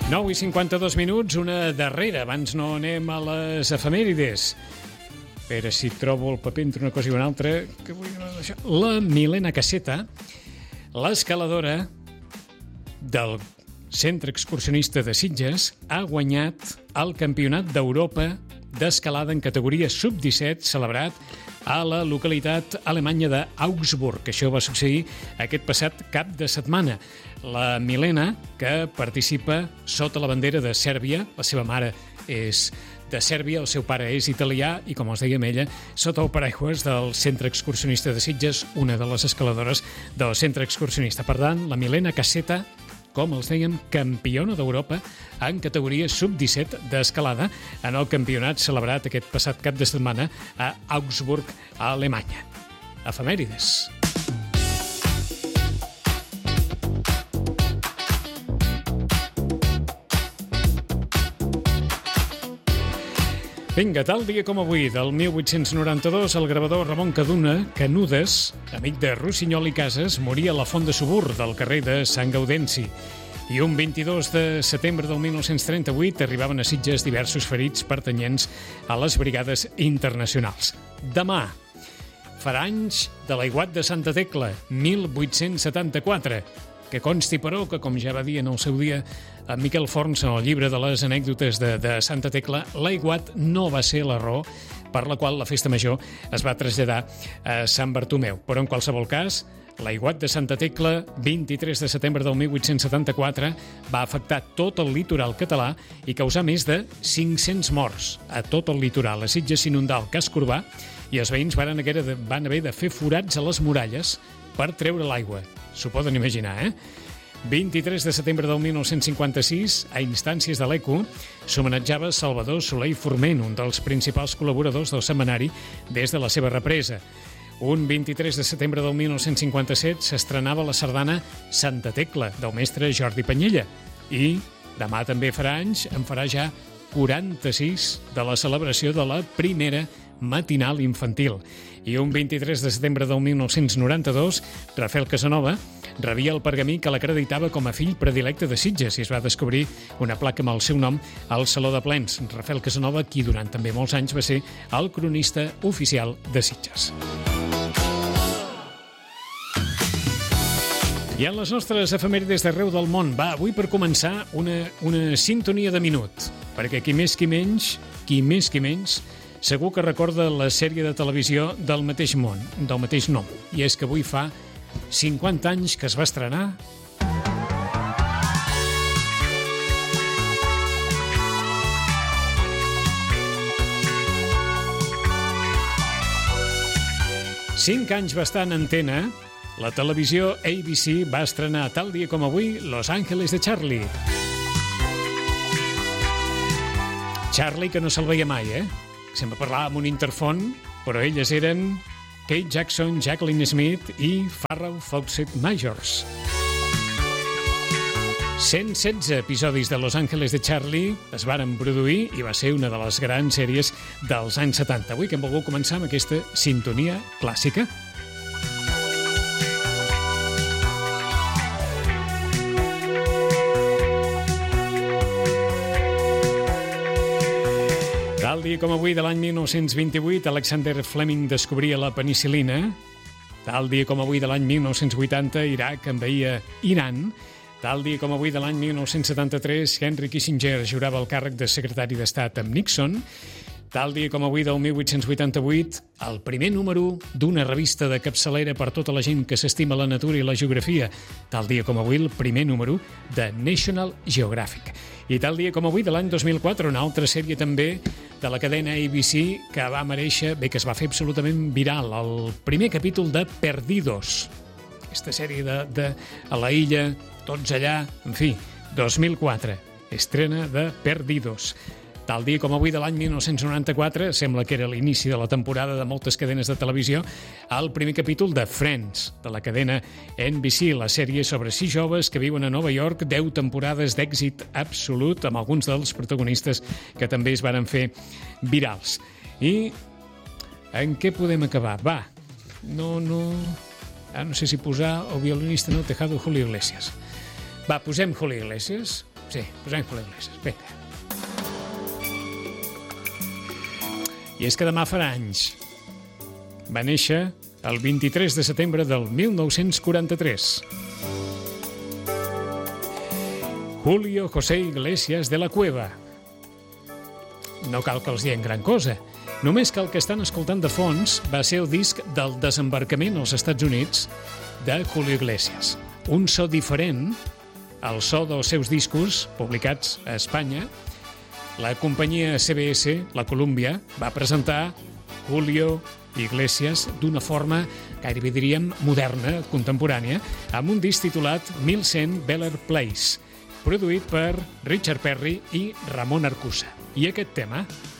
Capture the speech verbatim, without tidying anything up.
nou i cinquanta-dos minuts, una darrera. Abans no anem a les efemèrides. A veure si trobo el paper entre una cosa i una altra. Que vull... La Milena Caseta, l'escaladora del Centre Excursionista de Sitges, ha guanyat el Campionat d'Europa d'escalada en categoria sub disset celebrat a la localitat alemanya d'Augsburg. Això va succeir aquest passat cap de setmana. La Milena, que participa sota la bandera de Sèrbia, la seva mare és de Sèrbia, el seu pare és italià i, com us deia ella, sota el paraigües del Centre Excursionista de Sitges, una de les escaladores del Centre Excursionista. Per tant, la Milena Caseta, com els dèiem, campiona d'Europa en categoria sub disset d'escalada en el campionat celebrat aquest passat cap de setmana a Augsburg, a Alemanya. Efemèrides. Vinga, tal dia com avui, del mil vuit-cents noranta-dos, el gravador Ramon Caduna, Canudes, amic de Rossinyol i Casas, moria a la Font de Subur del carrer de Sant Gaudenci. I un vint-i-dos de setembre del mil nou-cents trenta-vuit arribaven a Sitges diversos ferits pertanyents a les brigades internacionals. Demà farà anys de l'aiguat de Santa Tecla, mil vuit-cents setanta-quatre, que consti, però, que, com ja va dir en el seu dia en Miquel Forns en el llibre de les anècdotes de, de Santa Tecla, l'aiguat no va ser la raó per la qual la festa major es va traslladar a Sant Bartomeu. Però, en qualsevol cas, l'aiguat de Santa Tecla, vint-i-tres de setembre del mil vuit-cents setanta-quatre, va afectar tot el litoral català i causar més de cinc-cents morts a tot el litoral. A Sitges s'inundà el casc urbà i els veïns van haver de, van haver de fer forats a les muralles per treure l'aigua. S'ho poden imaginar, eh? vint-i-tres de setembre del mil nou-cents cinquanta-sis, a instàncies de l'E C U, s'homenatjava Salvador Soler i Forment, un dels principals col·laboradors del setmanari des de la seva represa. Un vint-i-tres de setembre del mil nou-cents cinquanta-set s'estrenava la sardana Santa Tecla, del mestre Jordi Panyella. I demà també farà anys, en farà ja quaranta-sis de la celebració de la primera matinal infantil. I un vint-i-tres de setembre del mil nou-cents noranta-dos, Rafael Casanova rebia el pergamí que l'acreditava com a fill predilecte de Sitges i es va descobrir una placa amb el seu nom al Saló de Plens. Rafael Casanova, qui durant també molts anys va ser el cronista oficial de Sitges. I en les nostres efemèrides d'arreu del món, va, avui per començar una, una sintonia de minut, perquè qui més qui menys, qui més qui menys, segur que recorda la sèrie de televisió del mateix món, del mateix nom. I és que avui fa cinquanta anys que es va estrenar cinc anys va estar en antena. La televisió A B C va estrenar tal dia com avui Los Ángeles de Charlie. Charlie, que no se'l veia mai, eh? Sempre parlava amb un interfon, però elles eren Kate Jackson, Jacqueline Smith i Farrell Fawcett Majors. cent setze episodis de Los Ángeles de Charlie es varen produir i va ser una de les grans sèries dels anys setanta. Avui que hem volgut començar amb aquesta sintonia clàssica. Tal dia com avui de l'any mil nou-cents vint-i-vuit, Alexander Fleming descobria la penicil·lina. Tal dia com avui de l'any mil nou-cents vuitanta, Iraq envaïa Iran. Tal dia com avui de l'any mil nou-cents setanta-tres, Henry Kissinger jurava el càrrec de secretari d'Estat amb Nixon. Tal dia com avui del mil vuit-cents vuitanta-vuit, el primer número d'una revista de capçalera per tota la gent que s'estima la natura i la geografia. Tal dia com avui, el primer número de National Geographic. I tal dia com avui de l'any dos mil quatre, una altra sèrie també de la cadena A B C que va mereixer, bé, que es va fer absolutament viral, el primer capítol de Perdidos. Aquesta sèrie de, de a la illa, tots allà, en fi, dos mil quatre, estrena de Perdidos. Tal dia com avui de l'any mil nou-cents noranta-quatre, sembla que era l'inici de la temporada de moltes cadenes de televisió, el primer capítol de Friends, de la cadena N B C, la sèrie sobre sis joves que viuen a Nova York, deu temporades d'èxit absolut, amb alguns dels protagonistes que també es varen fer virals. I en què podem acabar? Va, no, no... Ah, no sé si posar el violinista en el tejado Julio Iglesias. Va, posem Julio Iglesias. sí, posem Julio Iglesias. Vinga. I és que demà farà anys. Va néixer el vint-i-tres de setembre del mil nou-cents quaranta-tres. Julio José Iglesias de la Cueva. No cal que els diguem gran cosa. Només que el que estan escoltant de fons va ser el disc del desembarcament als Estats Units de Julio Iglesias. Un so diferent al so dels seus discos publicats a Espanya. La companyia C B S, la Columbia, va presentar Julio Iglesias d'una forma, gairebé diríem, moderna, contemporània, amb un disc titulat mil cent Beller Place, produït per Richard Perry i Ramon Arcusa. I aquest tema